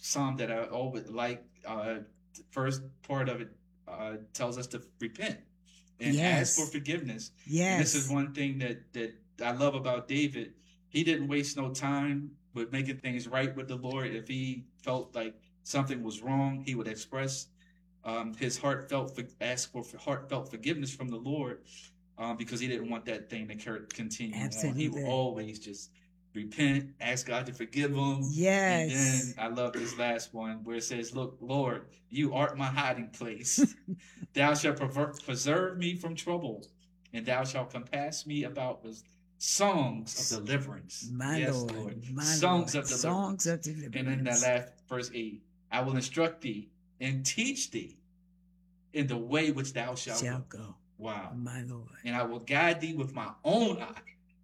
psalm that I always like. The first part of it tells us to repent and ask for Yes. forgiveness. And this is Yes. one thing that I love about David. He didn't waste no time with making things right with the Lord. If he felt like something was wrong, he would express his heartfelt ask for heartfelt forgiveness from the Lord, because he didn't want that thing to continue on. He would Absolutely. always just repent, ask God to forgive him. And then Yes. I love this last one where it says, "Look, Lord, you art my hiding place. Thou shalt preserve me from trouble, and thou shalt compass me about with songs of deliverance." My Yes, Lord, Lord, my songs Lord. of Songs deliverance. of And then that deliverance. last verse 8, "I will instruct thee and teach thee in the way which thou shalt Shall go." go. Wow. My Lord. "And I will guide thee with my own eye."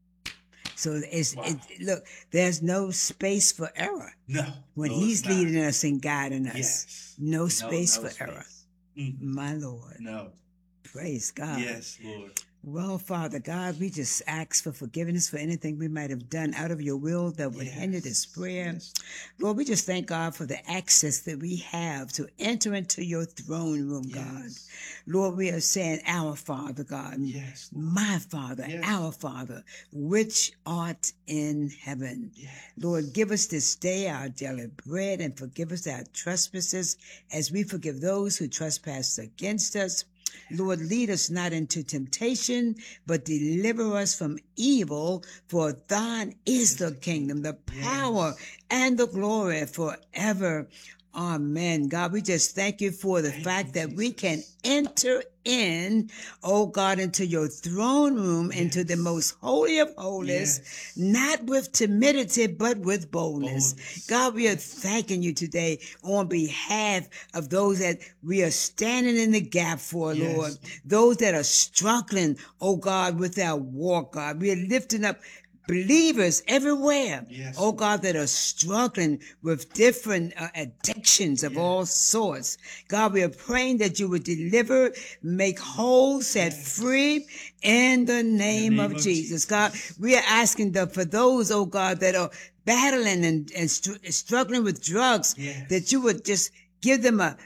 So Wow. look, there's no space for error No, when no, it's he's not. leading us and guiding us. Yes. No No, space no for error. space. Mm, My Lord. no. Praise God. Yes, Lord. Well, Father God, we just ask for forgiveness for anything we might have done out of your will that would hinder this prayer. Yes. Lord, we just thank God for the access that we have to enter into your throne room, God. Yes. Lord, we are saying, Our Father, God, Yes, Lord. my Father, Yes. our Father, which art in heaven. Yes. Lord, give us this day our daily bread and forgive us our trespasses as we forgive those who trespass against us. Lord, lead us not into temptation, but deliver us from evil. For thine is the kingdom, the power, and the glory forever. Amen. God, we just thank you for the fact that we can enter in, oh God, into your throne room, into the most holy of holies, not with timidity, but with boldness. God, we are thanking you today on behalf of those that we are standing in the gap for, Lord. Those that are struggling, oh God, with our walk, God. We are lifting up believers everywhere, oh God, that are struggling with different addictions of all sorts. God, we are praying that you would deliver, make whole, set free in the name of Jesus. God, we are asking for those, oh God, that are battling and struggling with drugs, that you would just give them a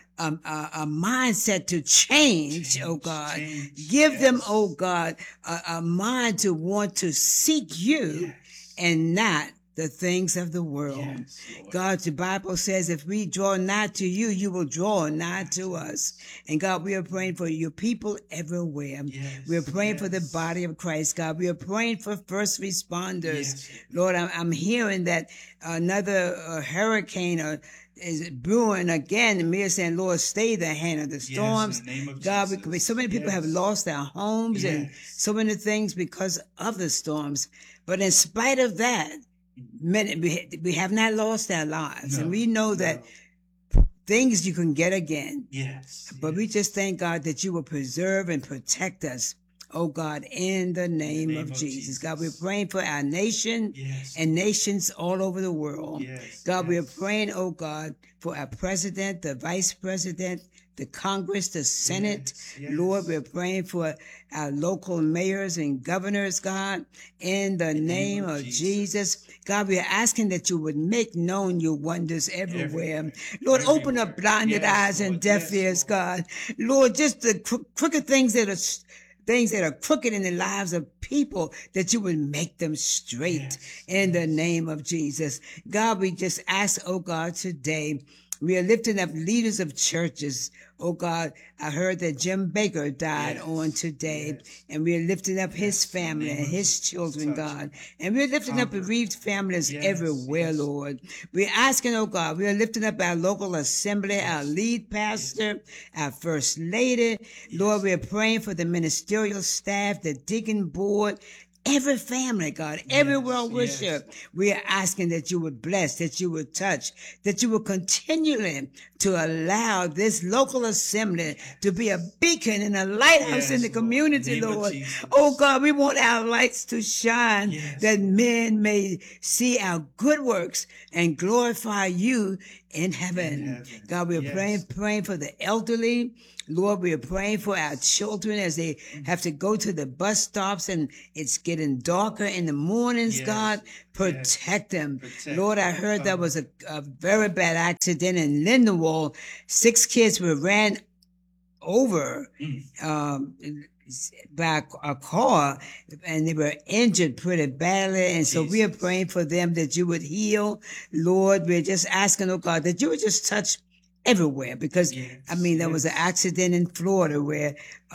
mindset to change, oh God. Give them, oh God, a mind to want to seek you and not the things of the world. God, the Bible says if we draw nigh to you, you will draw nigh to us. And God, we are praying for your people everywhere. We are praying for the body of Christ, God. We are praying for first responders. Lord, I'm hearing that another hurricane is brewing again, and we are saying, Lord, stay the hand of the storms. God, because so many people have lost their homes and so many things because of the storms. But in spite of that, we have not lost our lives. And we know that things you can get again. But we just thank God that you will preserve and protect us. Oh God, in the name of Jesus. God, we're praying for our nation and nations all over the world. God, we're praying, oh God, for our president, the vice president, the Congress, the Senate. Lord, we're praying for our local mayors and governors, God, in the name of Jesus. God, we are asking that you would make known your wonders everywhere. Lord, open up blinded eyes and deaf ears, God. Lord, just the crooked things that are crooked in the lives of people, that you would make them straight in the name of Jesus. God, we just ask, oh God, today, we are lifting up leaders of churches. Oh God, I heard that Jim Baker died on today, and we are lifting up his family and his children, God. And we're lifting up bereaved families everywhere, Lord. We're asking, oh God, we are lifting up our local assembly, our lead pastor, our first lady. Lord, we're praying for the ministerial staff, the deacon board, every family, God, every well wisher. We are asking that you would bless, that you would touch, that you would continually to allow this local assembly to be a beacon and a lighthouse in the community, Lord. Oh God, we want our lights to shine, that men may see our good works and glorify you in heaven. God, we are praying for the elderly. Lord, we are praying for our children as they have to go to the bus stops and it's getting darker in the mornings, Yes. God. Protect them. Lord, I heard there them. was a very bad accident in Lindenwold. 6 kids were ran over by a car, and they were injured pretty badly. And so we are Jesus. praying for them that you would heal. Lord, we're just asking, oh God, that you would just touch everywhere, because Yes, I mean, there was an yes. accident in Florida where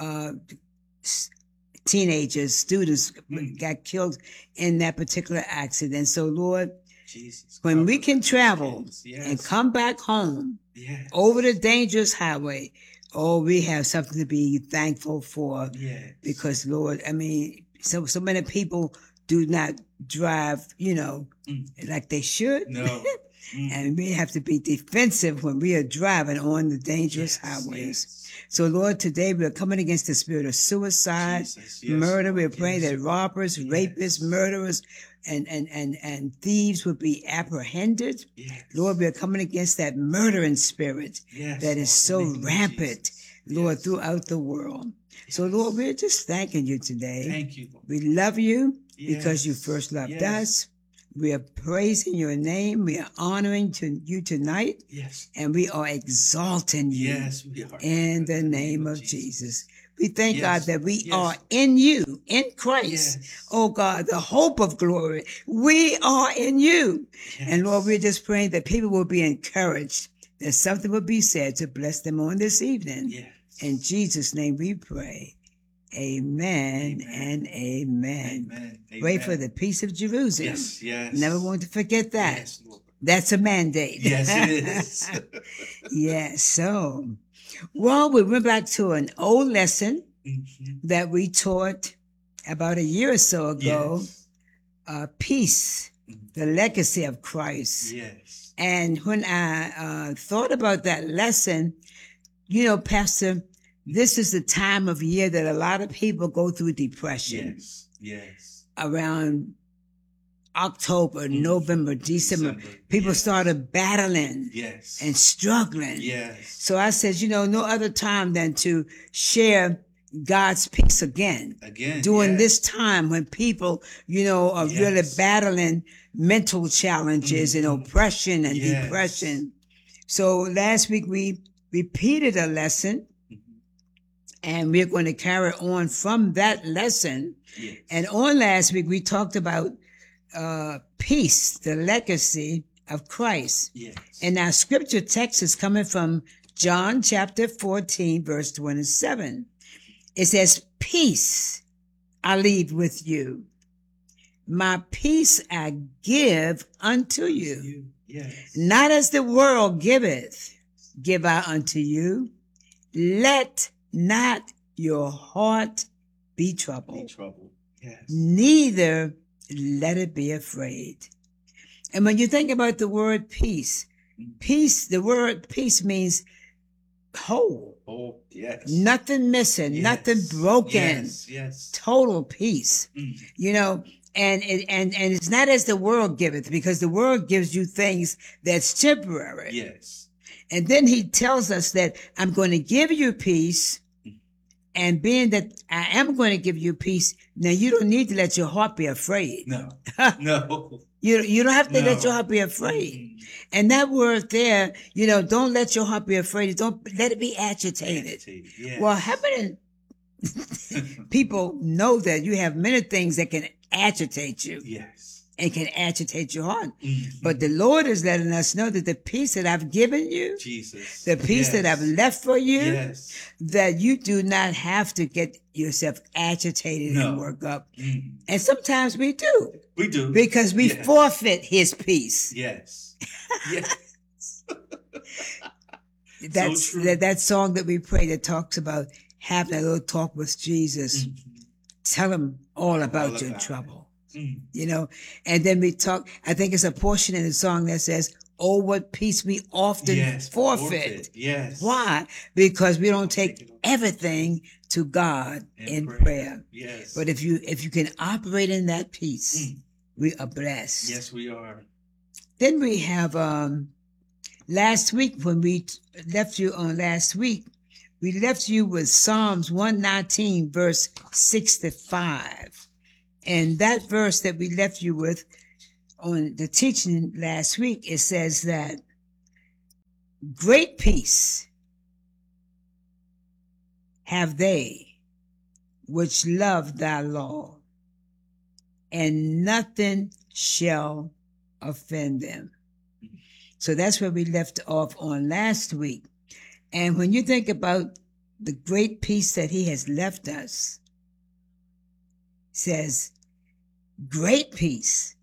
teenagers, students got killed in that particular accident. So Lord, Jesus. when we Cover can those travel kids. and Yes. come back home Yes. over the dangerous highway, oh, we have something to be thankful for. Yes. Because Lord, I mean, so many people do not drive, like they should. No. And we have to be defensive when we are driving on the dangerous highways. Yes. So Lord, today we are coming against the spirit of suicide, Jesus. Yes, murder. Lord. We're praying Yes. that robbers, rapists, murderers, and thieves would be apprehended. Yes. Lord, we are coming against that murdering spirit Yes, that is so Lord. In the name of rampant, Jesus. Lord, Yes. throughout the world. So Lord, we're just thanking you today. Thank you, Lord. We love you because you Yes. first loved Yes. us. We are praising your name. We are honoring you tonight, Yes. and we are exalting you Yes, we are. in the name of Jesus. We thank Yes. God that we Yes. are in you, in Christ. Yes. Oh God, the hope of glory. We are in you. Yes. And Lord, we're just praying that people will be encouraged, that something will be said to bless them on this evening. Yes. In Jesus' name we pray. Amen, Amen. and amen. Amen. Pray Amen. for the peace of Jerusalem. Yes. Yes. Never want to forget that. Yes, Lord. That's a mandate. Yes, it is. Yes. So, well, we went back to an old lesson Mhm. that we taught about a year or so ago. Yes. Peace, the legacy of Christ. Yes. And when I thought about that lesson, Pastor, this is the time of year that a lot of people go through depression. Yes. Yes. Around October, November, December, people Yes. started battling Yes. and struggling. Yes. So I said, no other time than to share God's peace again. During yes. this time when people, are really Yes. battling mental challenges and oppression and Yes. depression. So last week we repeated a lesson, and we're going to carry on from that lesson. Yes. And on last week we talked about peace, the legacy of Christ. Yes. And our scripture text is coming from John chapter 14, verse 27. It says, peace I leave with you. My peace I give unto you. Yes. Not as the world giveth, give I unto you. Let not your heart be troubled. Yes. Neither let it be afraid. And when you think about the word peace, the word peace means whole. Oh, yes. Nothing missing, Yes. nothing broken. Yes. Yes. Total peace. And it's not as the world giveth, because the world gives you things that's temporary. Yes. And then he tells us that I'm going to give you peace. And being that I am going to give you peace, now you don't need to let your heart be afraid. No. No. You don't have to let No. your heart be afraid. And that word there, don't let your heart be afraid. Don't let it be agitated. Yes. Well, how many people know that you have many things that can agitate you Yes. and can agitate your heart? Mhm. But the Lord is letting us know that the peace that I've given you, Jesus. the peace that Yes. I've left for you, Yes. that you do not have to get yourself agitated No. and work up. Mm. And sometimes we do, We do. because we Yes. forfeit his peace. Yes. Yes. That's true. that song that we pray that talks about having a little talk with Jesus. Mhm. Tell him all about your about it. trouble. Mm. And then we talk, I think it's a portion in the song that says, oh, what peace we often Yes. forfeit. Yes. Why? Because we don't Take take it. everything to God in prayer. prayer. Yes. But if you can operate in that peace, Mm. we are blessed. Yes, we are. Then we have last week, when we left you on last week, we left you with Psalms 119, verse 65. And that verse that we left you with on the teaching last week, it says that great peace have they which love thy law, and nothing shall offend them. So that's where we left off on last week. And when you think about the great peace that he has left us, it says, great peace